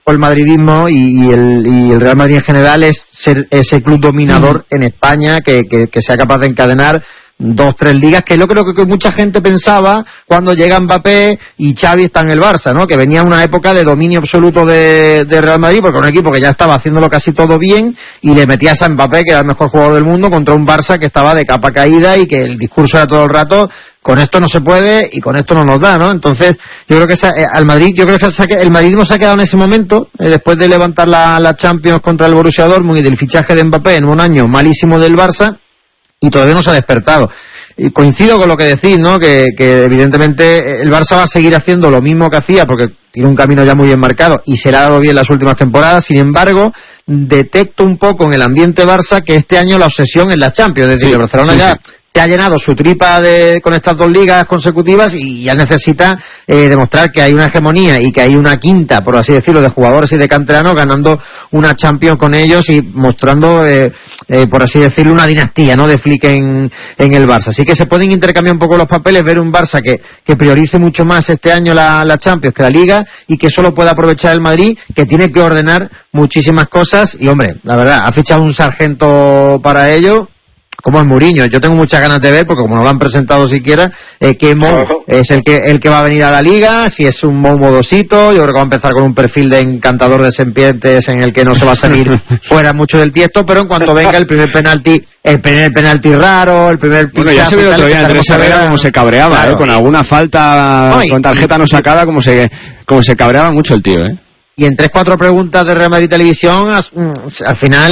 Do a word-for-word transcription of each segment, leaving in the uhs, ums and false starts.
el madridismo y, y, el, y el Real Madrid en general es ser ese club dominador mm. en España que, que, que sea capaz de encadenar dos, tres ligas, que es lo creo que, que mucha gente pensaba cuando llega Mbappé y Xavi está en el Barça, ¿no? Que venía una época de dominio absoluto de, de Real Madrid, porque era un equipo que ya estaba haciéndolo casi todo bien, y le metías a Mbappé, que era el mejor jugador del mundo, contra un Barça que estaba de capa caída y que el discurso era todo el rato, con esto no se puede y con esto no nos da, ¿no? Entonces, yo creo que esa, eh, al Madrid, yo creo que se ha, el madridismo se ha quedado en ese momento, eh, después de levantar la, la Champions contra el Borussia Dortmund y del fichaje de Mbappé en un año malísimo del Barça, y todavía no se ha despertado. Y coincido con lo que decís, ¿no? Que, que evidentemente el Barça va a seguir haciendo lo mismo que hacía, porque tiene un camino ya muy bien marcado y se le ha dado bien las últimas temporadas. Sin embargo, detecto un poco en el ambiente Barça que este año la obsesión es la Champions, es decir, sí, el Barcelona sí, ya sí. se ha llenado su tripa de, con estas dos ligas consecutivas y ya necesita eh, demostrar que hay una hegemonía y que hay una quinta, por así decirlo, de jugadores y de canteranos ganando una Champions con ellos y mostrando, eh, eh, por así decirlo, una dinastía, ¿no?, de Flick en, en el Barça. Así que se pueden intercambiar un poco los papeles, ver un Barça que, que priorice mucho más este año la, la Champions que la Liga y que solo pueda aprovechar el Madrid, que tiene que ordenar muchísimas cosas y, hombre, la verdad, ha fichado un sargento para ello, como es Mourinho. Yo tengo muchas ganas de ver, porque como no lo han presentado siquiera, eh, qué Mou es el que el que va a venir a la Liga, si es un Mou modosito. Yo creo que va a empezar con un perfil de encantador de serpientes en el que no se va a salir fuera mucho del tiesto, pero en cuanto venga el primer penalti, el primer penalti raro, el primer bueno, ya se vio otro día Andrés Herrera como se cabreaba, claro. eh, con alguna falta, no, y, con tarjeta no sacada, como se como se cabreaba mucho el tío, eh. Y en tres, cuatro preguntas de Real Madrid Televisión, al final,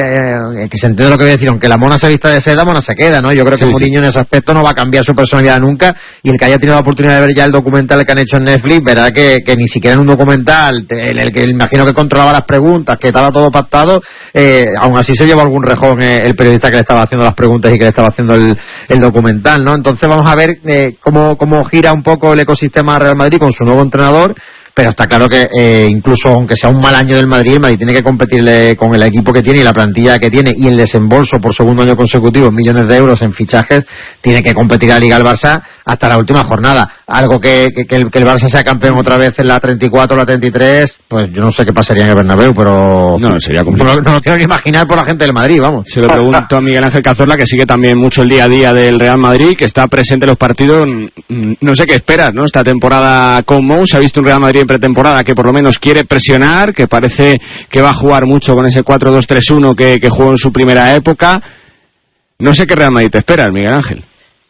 eh, eh, que se entiende lo que voy a decir, aunque la mona se vista de seda, mona se queda, ¿no? Yo creo que sí, Mourinho sí. en ese aspecto no va a cambiar su personalidad nunca, y el que haya tenido la oportunidad de ver ya el documental que han hecho en Netflix, verá que, que ni siquiera en un documental, el, el que imagino que controlaba las preguntas, que estaba todo pactado, eh, aún así se llevó algún rejón eh, el periodista que le estaba haciendo las preguntas y que le estaba haciendo el, el documental, ¿no? Entonces vamos a ver eh, cómo, cómo gira un poco el ecosistema Real Madrid con su nuevo entrenador. Pero está claro que eh, incluso aunque sea un mal año del Madrid, el Madrid tiene que competirle con el equipo que tiene y la plantilla que tiene y el desembolso por segundo año consecutivo, millones de euros en fichajes, tiene que competir a la Liga al Barça hasta la última jornada. Algo que, que, que, el, que el Barça sea campeón otra vez en la treinta y cuatro o la treinta y tres, pues yo no sé qué pasaría en el Bernabéu, pero no, sería complicado. No, no lo quiero ni imaginar por la gente del Madrid, vamos. Se lo pregunto a Miguel Ángel Cazorla, que sigue también mucho el día a día del Real Madrid, que está presente en los partidos. No sé qué esperas, ¿no? Esta temporada con Mou, se ha visto un Real Madrid en pretemporada que por lo menos quiere presionar, que parece que va a jugar mucho con ese cuatro dos tres uno que, que jugó en su primera época. No sé qué Real Madrid te espera, Miguel Ángel.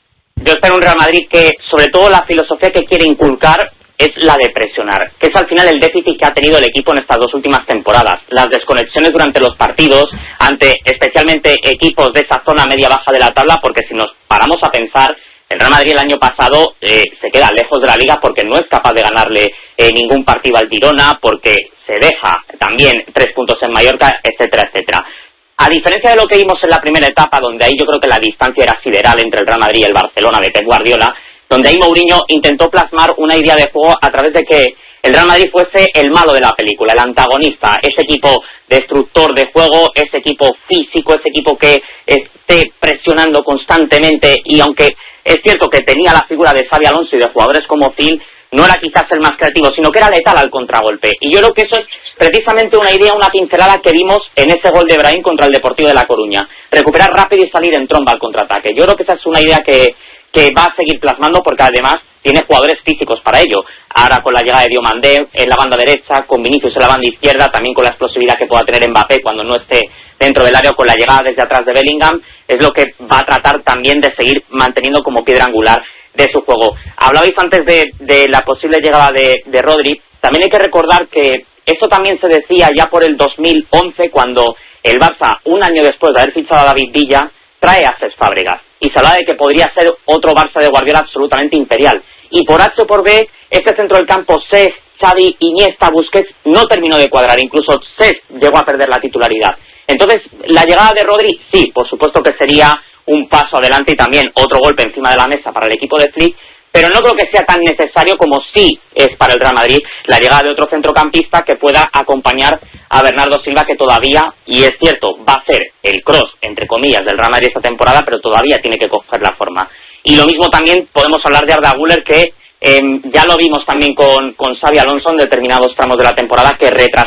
Yo espero un Real Madrid que, sobre todo, la filosofía que quiere inculcar es la de presionar, que es al final el déficit que ha tenido el equipo en estas dos últimas temporadas. Las desconexiones durante los partidos, ante especialmente equipos de esa zona media-baja de la tabla, porque si nos paramos a pensar, el Real Madrid el año pasado eh, se queda lejos de la Liga porque no es capaz de ganarle eh, ningún partido al Girona, porque se deja también tres puntos en Mallorca, etcétera, etcétera. A diferencia de lo que vimos en la primera etapa, donde ahí yo creo que la distancia era sideral entre el Real Madrid y el Barcelona de Pep Guardiola, donde ahí Mourinho intentó plasmar una idea de juego a través de que el Real Madrid fuese el malo de la película, el antagonista, ese equipo destructor de juego, ese equipo físico, ese equipo que esté presionando constantemente, y aunque es cierto que tenía la figura de Xabi Alonso y de jugadores como Phil, no era quizás el más creativo, sino que era letal al contragolpe. Y yo creo que eso es precisamente una idea, una pincelada que vimos en ese gol de Brahim contra el Deportivo de La Coruña. Recuperar rápido y salir en tromba al contraataque. Yo creo que esa es una idea que, que va a seguir plasmando, porque además tiene jugadores físicos para ello. Ahora con la llegada de Diomandé en la banda derecha, con Vinicius en la banda izquierda, también con la explosividad que pueda tener Mbappé cuando no esté dentro del área, con la llegada desde atrás de Bellingham, es lo que va a tratar también de seguir manteniendo como piedra angular de su juego. Hablabais antes de, de la posible llegada de, de Rodri. También hay que recordar que eso también se decía ya por el dos mil once, cuando el Barça, un año después de haber fichado a David Villa, trae a Cesc Fábregas, y se habla de que podría ser otro Barça de Guardiola absolutamente imperial. Y por H o por B, este centro del campo, Cesc, Xavi, Iniesta, Busquets, no terminó de cuadrar. Incluso Cesc llegó a perder la titularidad. Entonces, la llegada de Rodri, sí, por supuesto que sería un paso adelante y también otro golpe encima de la mesa para el equipo de Flick, pero no creo que sea tan necesario como sí es para el Real Madrid la llegada de otro centrocampista que pueda acompañar a Bernardo Silva, que todavía, y es cierto, va a ser el cross, entre comillas, del Real Madrid esta temporada, pero todavía tiene que coger la forma. Y lo mismo también podemos hablar de Arda Güler, que eh, ya lo vimos también con, con Xabi Alonso en determinados tramos de la temporada, que retrasó